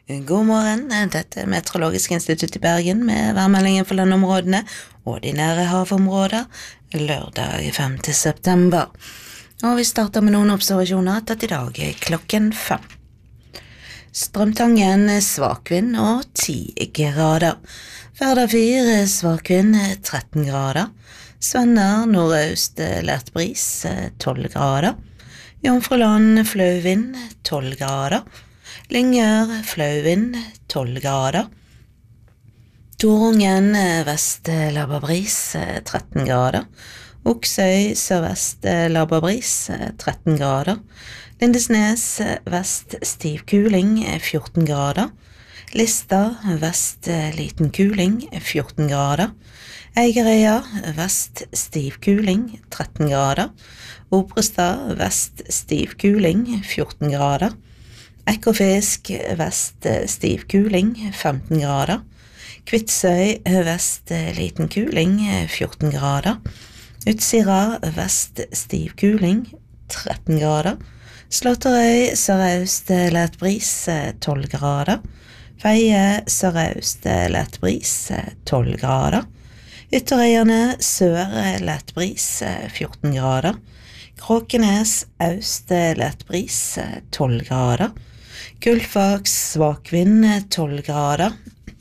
God morgen, dette er Meteorologisk institutt i Bergen med værmeldingen for landområdene og de nære havområder lørdag 5. september. Og vi starter med noen observasjoner tatt i dag klokken 5. Strømtangen svak vind og 10 grader. Færder 4 svak vind 13 grader. Svenner nordøst lett bris 12 grader. Jomfruland flau vind 12 grader. Lyngør flau vind 12 grader. Torungen vest labberbris 13 grader. Oksøy sørvest labberbris 13 grader. Lindesnes vest stiv kuling 14 grader. Lista vest liten kuling 14 grader. Eigerøya vest stiv kuling 13 grader. Obrestad vest stiv kuling 14 grader. Ekofisk vest stiv kuling 15 grader. Kvitsøy vest liten kuling 14 grader. Utsira vest stiv kuling 13 grader. Slåtterøy sørøst lett bris 12 grader. Feie sørøst lett bris 12 grader. Ytterøyene sør lett bris 14 grader. Kråkenes øst lett bris 12 grader. Gullfaks svak vind 12 grader.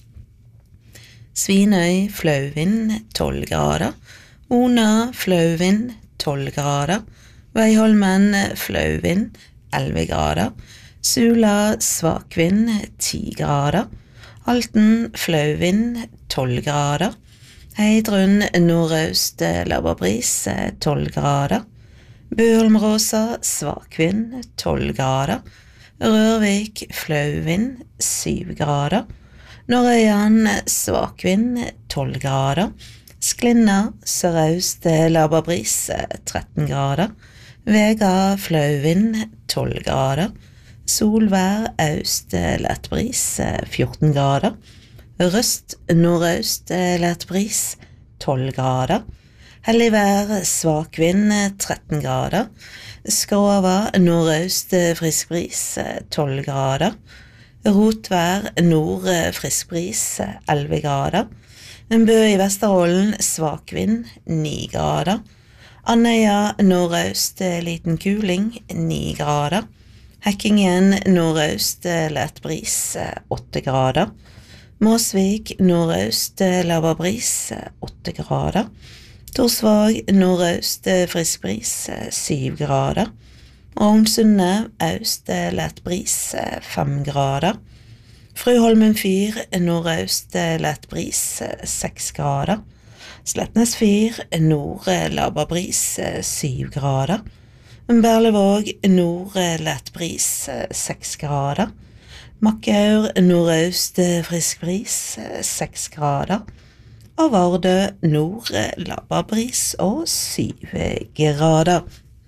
Svinøy flau vind 12 grader. Ona flau vind 12 grader. Veiholmen flau vind 11 grader. Sula svak vind 10 grader. Halten flau vind 12 grader. Heidrun nordøst labberbris 12 grader. Bøholmråsa svak vind 12 grader. Rørvik flau vind 7 grader. Norøyan svak vind 12 grader. Sklinna sørøst labberbris 13 grader. Vega flau vind 12 grader. Solvær øst lett bris 14 grader. Røst nordøst lett bris 12 grader. Helligvær svak vind 13 grader. Skrova nordøst frisk bris 12 grader. Rotvær nord frisk bris 11 grader. En bø i Vesterålen svak vind 9 grader. Andøya nordøst liten kuling 9 grader. Hekkingen nordøst lett bris 8 grader. Måsvik nordøst labberbris 8 grader. Torsvåg nordøst frisk bris 7 grader. Rognsundet øst lett bris 5 grader. Fruholmen fyr nordøst lett bris 6 grader. Slettnes fyr nord labberbris 7 grader. Berlevåg nord lett bris 6 grader. Makkaur nordøst frisk bris 6 grader. Og Vardø nord labberbris og 7 grader.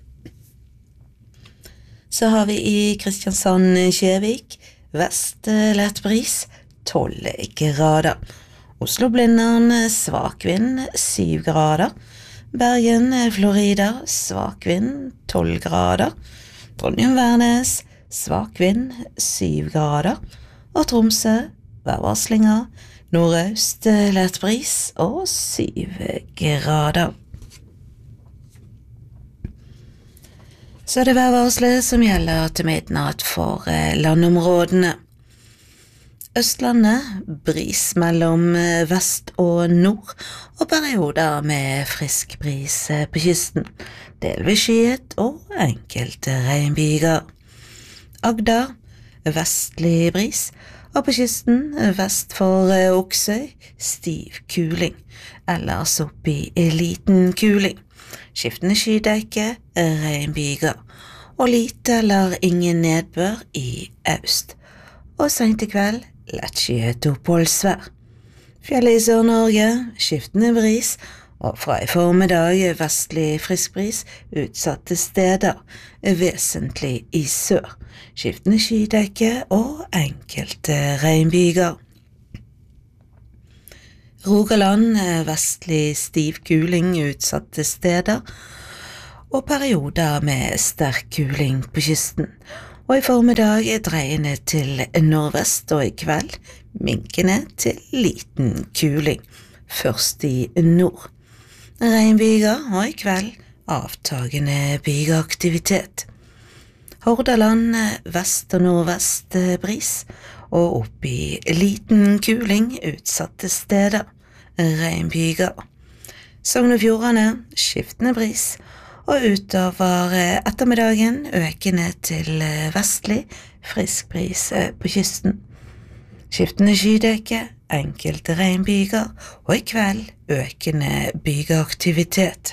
Så har vi i Kristiansand-Kjevik vest lett bris 12 grader. Oslo-Blindern svak vind 7 grader. Bergen-Florida svak vind 12 grader. Trondheim-Værnes svak vind 7 grader. Og Tromsø værvarslinger nordøst lett bris og 7 grader. Så det værvarslet som gjelder til midnatt for landområdene. Østlandet bris mellom vest og nord, og perioder med frisk bris på kysten. Delvis skyet og enkelte regnbyger. Agder vestlig bris, og på kysten vest for Oksøy stiv kuling, ellers opp i liten kuling. Skiftende skydekke, regnbyger, og lite eller ingen nedbør i øst. Og sent i kveld, lettskyet oppholdsvær. Fjellet i Sør-Norge, skiftende bris, og fra i formiddag vestlig frisk bris utsatte steder, vesentlig i sør. Skiftende skydekke og enkelte regnbyger. Rogaland vestlig stiv kuling utsatte steder, og perioder med sterk kuling på kysten, og i formiddag dreiende til nordvest, og i kveld minkende til liten kuling, først i nord. Regnbyger, og i kveld avtagende bygeaktivitet. Hordaland vest og nordvest bris, og opp i liten kuling utsatte steder, regnbyger. Sogn og Fjordane skiftende bris, og utover ettermiddagen økende til vestlig, frisk bris på kysten. Skiftende skydekke, enkelte regnbyger, og i kveld økende bygeaktivitet.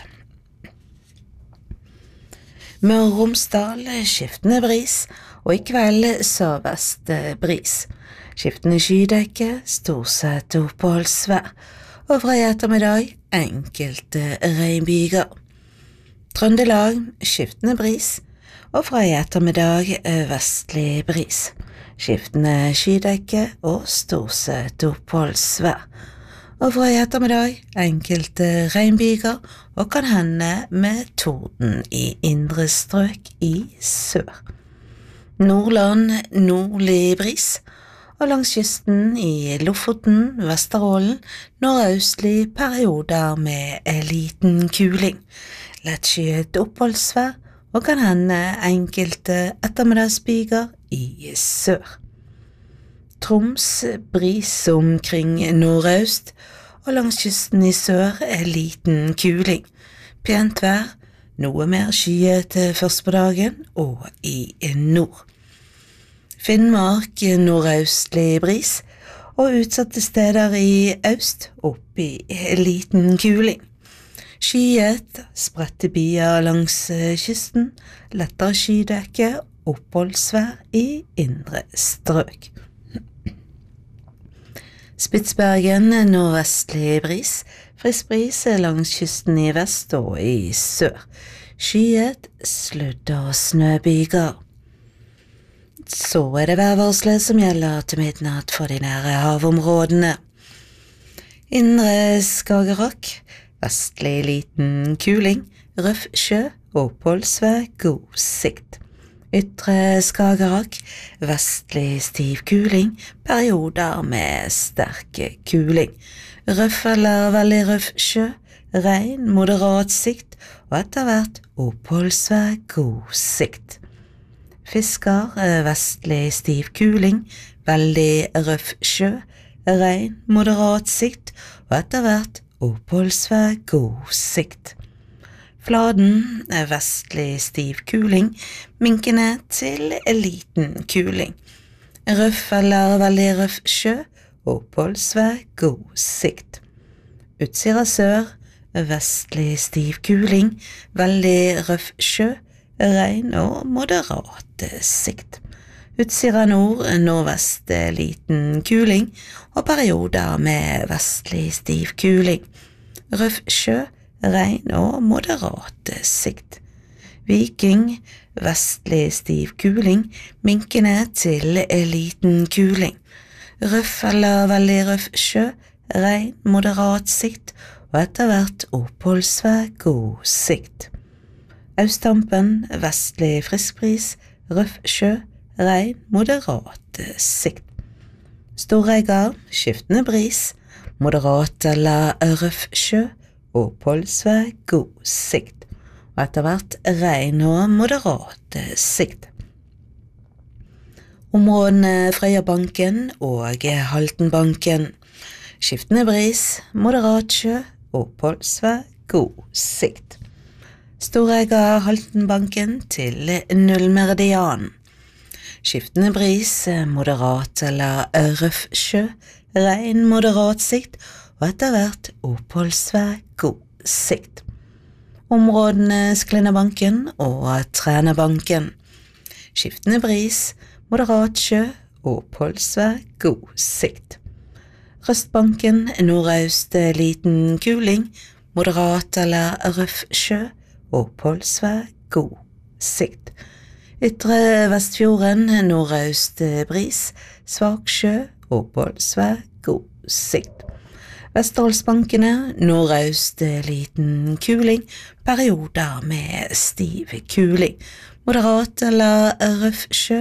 Møre og Romsdal skiftende bris, og i kveld sørvest bris. Skiftende skydekke, stort sett oppholdsvær, og fra i ettermiddag enkelte regnbyger. Trøndelag skiftende bris, og fra i ettermiddag vestlig bris. Skiftende skydekke og stort sett oppholdsvær. Og fra i ettermiddag enkelte regnbyger, og kan hende med torden i indre strøk i sør. Nordland nordlig bris, og langs kysten i Lofoten, Vesterålen, nordøstlig perioder med liten kuling. Lettskyet oppholdsvær, og kan hende enkelte ettermiddagsbyger i sør. Troms bris omkring nordøst, og langs kysten i sør liten kuling. Pent vær, noe mer skyet først på dagen og i nord. Finnmark nordøstlig bris, og utsatte steder i øst opp i liten kuling. Skyet, spredte byer langs kysten, lettere skydekke, oppholdsvær i indre strøk. Spitsbergen nordvestlig bris, frisk bris langs kysten i vest og i sør. Skyet, sludd og snøbyger. Så det værvarselet som gjelder til midnatt for de nære havområdene. Indre Skagerrak, vestlig liten kuling, røff sjø, oppholdsvær, god sikt. Ytre Skagerrak, vestlig stiv kuling, perioder med sterk kuling. Røff eller veldig røff sjø, regn, moderat sikt, og etter hvert oppholdsvær, god sikt. Fisker, vestlig stiv kuling, veldig røff sjø, regn, moderat sikt, og etter hvert oppholdsvær, god sikt. Fladen, vestlig stiv kuling, minkende til liten kuling. Røff eller veldig røff sjø, oppholdsvær, god sikt. Utsira sør, vestlig stiv kuling, veldig røff sjø, regn og moderat sikt. Utsira nord, nordvest liten kuling, og perioder med vestlig stiv kuling. Røff sjø, regn og moderat sikt. Viking, vestlig stiv kuling, minkende til liten kuling. Røff eller veldig røff sjø, regn, moderat sikt, og etter hvert oppholdsvær, god sikt. Østtampen, vestlig frisk bris, røff sjø, regn, moderat sikt. Storegga, skiftende bris, moderat eller røff sjø, oppholdsvær, god sikt, og etter hvert regn og moderat sikt. Områdene Frøyabanken og Haltenbanken, skiftende bris, moderat sjø, oppholdsvær, god sikt. Storegga Haltenbanken til nullmeridian. Skiftende bris, moderat eller røff sjø, regn, moderat sikt, og etter hvert oppholdsvær, god sikt. Områdene Sklinnabanken og Trænabanken. Skiftende bris, moderat sjø, oppholdsvær, god sikt. Røstbanken, nordøst liten kuling, moderat eller røff sjø, oppholdsvær, god sikt. Ytre Vestfjorden, nordøst bris, svak sjø, oppholdsvær, god sikt. Vesterålsbankene, nordøst liten kuling, perioder med stiv kuling, moderat eller røff sjø,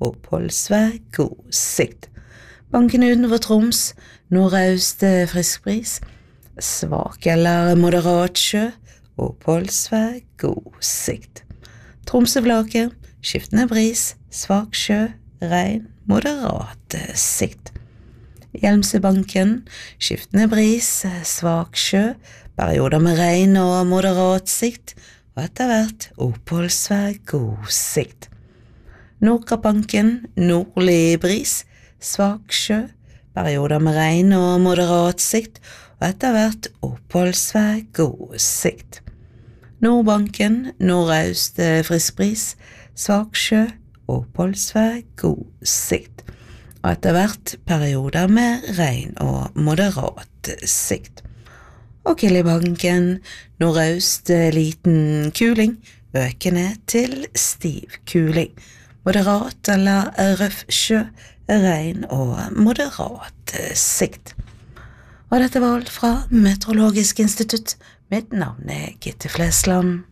oppholdsvær, god sikt. Banken utenfor Troms, nordøst frisk bris, svak eller moderat sjø, oppholdsvær, god sikt. Tromsøflaket, skiftende bris, svak sjø, regn, moderat sikt. Hjelmsøbanken, skiftende bris, svak sjø, perioder med regn og moderat sikt, og etter hvert oppholdsvær, god sikt. Nordkappbanken, nordlig bris, svak sjø, perioder med regn og moderat sikt, og etter hvert oppholdsvær, god sikt. Nordbanken, nordøst frisk bris, svak sjø, oppholdsvær, god sikt, og etter hvert perioder med regn og moderat sikt. Og Kilibanken, nordøst liten kuling, økende til stiv kuling, moderat eller røff sjø, regn og moderat sikt. Og dette var alt fra Meteorologisk institutt. Mitt navn Gitte Flesland.